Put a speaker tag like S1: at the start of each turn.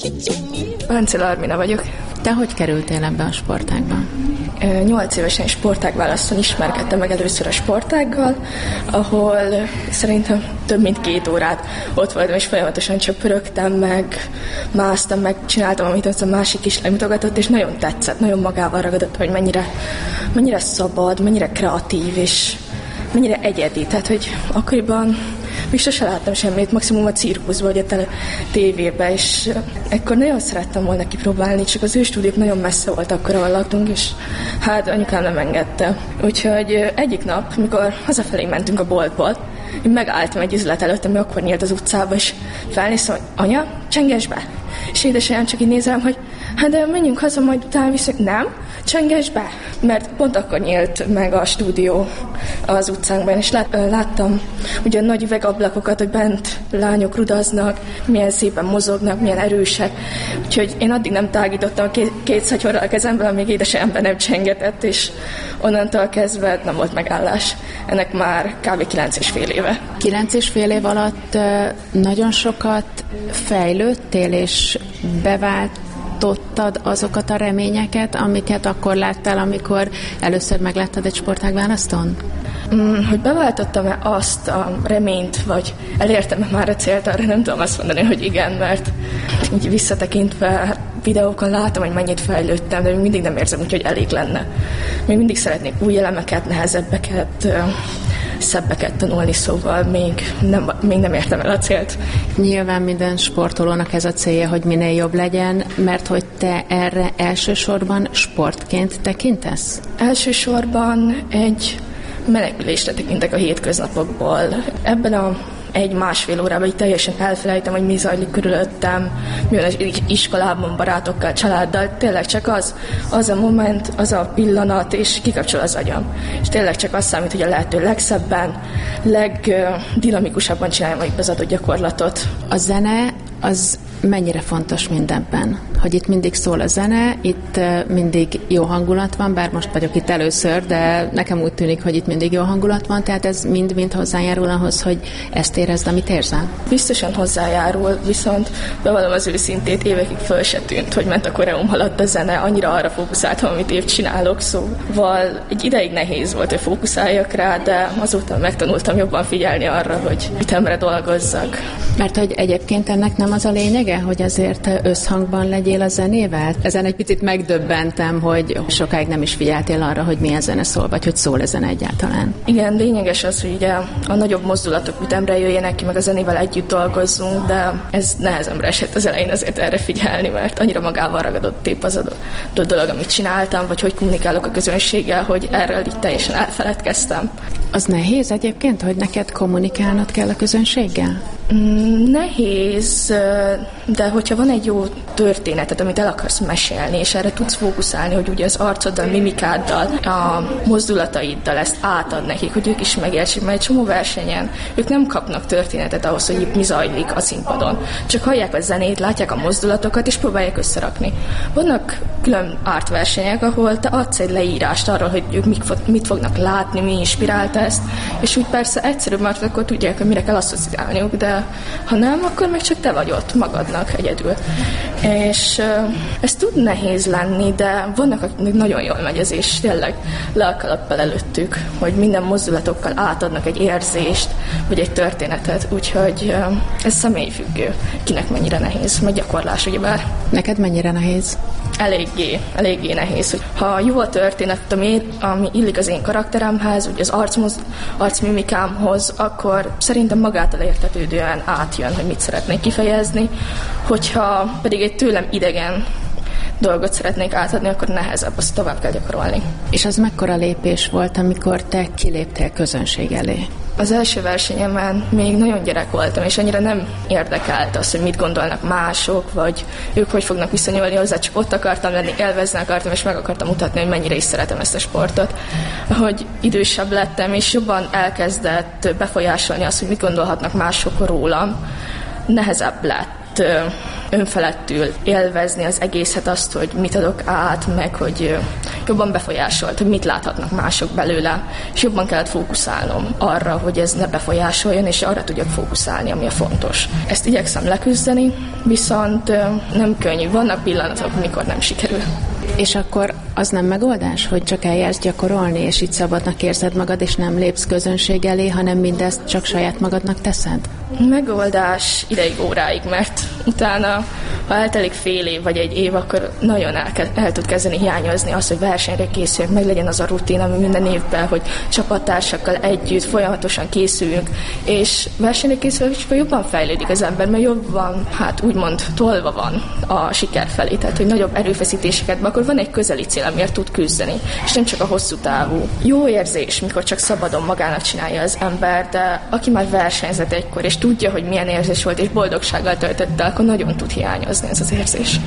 S1: Páncél Armina vagyok.
S2: Te hogy kerültél ebbe a sportágba?
S1: 8 évesen sportágválaszton ismerkedtem meg először a sportággal, ahol szerintem több mint 2 órát ott voltam, és folyamatosan csak pörögtem meg, másztam meg, csináltam, amit az a másik is lemutogatott, és nagyon tetszett, nagyon magával ragadott, hogy mennyire szabad, mennyire kreatív, és mennyire egyedi. Tehát, hogy akkoriban még sose láttam semmit, maximum a cirkuszban, vagy a tévében, és ekkor nagyon szerettem volna kipróbálni, csak az ő stúdiók nagyon messze volt akkor, ahol laktunk, és hát anyukám nem engedte. Úgyhogy egyik nap, mikor hazafelé mentünk a boltból, én megálltam egy üzlet előtt, ami akkor nyílt az utcába, és felnéztem, hogy anya, csenges be! És édesanyám csak így nézem, hogy hát de menjünk haza, majd utána viszont nem, csenges be! Mert pont akkor nyílt meg a stúdió az utcánkban, és láttam ugye nagy üvegablakokat, hogy bent lányok rudaznak, milyen szépen mozognak, milyen erősek. Úgyhogy én addig nem tágítottam két szatyorral a kezemből, amíg édesanyám nem csengetett, és onnantól kezdve nem volt megállás. Ennek már kb. 9,5 éve.
S2: 9,5 év alatt nagyon sokat fejlődtél, és beváltottad azokat a reményeket, amiket akkor láttál, amikor először megláttad egy sportágválasztón?
S1: Hogy beváltottam-e azt a reményt, vagy elértem-e már a célt, arra nem tudom azt mondani, hogy igen, mert így visszatekintve videókon látom, hogy mennyit fejlődtem, de még mindig nem érzem úgy, hogy elég lenne. Még mindig szeretnék új elemeket, nehezebbeket, szebbeket tanulni, szóval még nem értem el a célt.
S2: Nyilván minden sportolónak ez a célja, hogy minél jobb legyen, mert hogy te erre elsősorban sportként tekintesz? Elsősorban
S1: egy menekülésre tekintek a hétköznapokból. Ebben a 1-1,5 órában így teljesen elfelejtem, hogy mi zajlik körülöttem, mi az iskolában, barátokkal, családdal. Tényleg csak az a moment, az a pillanat, és kikapcsol az agyam. És tényleg csak azt számít, hogy a lehető legszebben, legdinamikusabban csináljam az adott gyakorlatot.
S2: A zene az mennyire fontos mindenben? Hogy itt mindig szól a zene, itt mindig jó hangulat van, bár most vagyok itt először, de nekem úgy tűnik, hogy itt mindig jó hangulat van, tehát ez mind hozzájárul ahhoz, hogy ezt érezd, amit érzel?
S1: Biztosan hozzájárul, viszont bevallom az őszintét, évekig föl se tűnt, hogy ment a koreum alatt a zene, annyira arra fókuszáltam, amit épp csinálok, szóval egy ideig nehéz volt, hogy fókuszáljak rá, de azóta megtanultam jobban figyelni arra, hogy ütemre dolgozzak.
S2: Mert hogy egyébként ennek nem az a lényege, hogy azért összhangban legyél a zenével? Ezen egy picit megdöbbentem, hogy sokáig nem is figyeltél arra, hogy milyen zene szól, vagy hogy szól a zene egyáltalán.
S1: Igen, lényeges az, hogy ugye a nagyobb mozdulatok ütemre jöjjenek ki, meg a zenével együtt dolgozzunk, de ez nehezemre esett az elején azért erre figyelni, mert annyira magával ragadott épp az a dolog, amit csináltam, vagy hogy kommunikálok a közönséggel, hogy erről így teljesen elfeledkeztem.
S2: Az nehéz egyébként, hogy neked kommunikálnod kell a közönséggel?
S1: Nehéz, de hogyha van egy jó történetet, amit el akarsz mesélni, és erre tudsz fókuszálni, hogy ugye az arcoddal, mimikáddal, a mozdulataiddal ezt átad nekik, hogy ők is megértsék, mert egy csomó versenyen ők nem kapnak történetet ahhoz, hogy mi zajlik a színpadon. Csak hallják a zenét, látják a mozdulatokat, és próbálják összerakni. Vannak külön artversenyek, ahol te adsz egy leírást arról, hogy ők mit fognak látni, mi inspirálta ezt, és úgy persze egyszerűbb, mert akkor tudják, hogy mire kell asszociálniuk, de ha nem, akkor meg csak te vagy ott magadnak egyedül. És ez tud nehéz lenni, de vannak, akiknek nagyon jól megy ez, és tényleg le a kalappal előttük, hogy minden mozdulatokkal átadnak egy érzést, vagy egy történetet, úgyhogy ez személyfüggő, kinek mennyire nehéz, meg gyakorlás, ugyebár.
S2: Neked mennyire nehéz?
S1: Eléggé nehéz. Hogy ha jó a történet, ami illik az én karakteremhez, ugye az arcmimikámhoz, akkor szerintem magától értetődően átjön, hogy mit szeretnék kifejezni. Hogyha pedig egy tőlem idegen dolgot szeretnék átadni, akkor nehezebb, azt tovább kell gyakorolni.
S2: És az mekkora lépés volt, amikor te kiléptél közönség elé?
S1: Az első versenyemen még nagyon gyerek voltam, és annyira nem érdekelt az, hogy mit gondolnak mások, vagy ők hogy fognak viszonyulni hozzá, csak ott akartam lenni, élvezni akartam, és meg akartam mutatni, hogy mennyire is szeretem ezt a sportot. Ahogy idősebb lettem, és jobban elkezdett befolyásolni azt, hogy mit gondolhatnak mások rólam, nehezebb lett önfeledtül élvezni az egészet, azt, hogy mit adok át, meg hogy jobban befolyásolt, hogy mit láthatnak mások belőle, és jobban kellett fókuszálnom arra, hogy ez ne befolyásoljon, és arra tudjak fókuszálni, ami a fontos. Ezt igyekszem leküzdeni, viszont nem könnyű. Vannak pillanatok, amikor nem sikerül.
S2: És akkor az nem megoldás, hogy csak eljársz gyakorolni, és így szabadnak érzed magad, és nem lépsz közönség elé, hanem mindezt csak saját magadnak teszed?
S1: Megoldás ideig, óráig, mert utána, ha eltelik fél év vagy egy év, akkor nagyon el tud kezdeni hiányozni azt, hogy versenyre készüljünk, meg legyen az a rutin, ami minden évben, hogy csapattársakkal együtt folyamatosan készüljünk, és versenyre készülve jobban fejlődik az ember, mert jobban, úgymond tolva van a siker felé, tehát hogy nagyobb erőfeszítéseket, akkor van egy közeli cél, amiért tud küzdeni, és nem csak a hosszú távú. Jó érzés, mikor csak szabadon magának csinálja az ember, de aki már versenyzett egykor, és tudja, hogy milyen érzés volt, és boldogsággal töltötte, akkor nagyon tud hiányozni ez az érzés.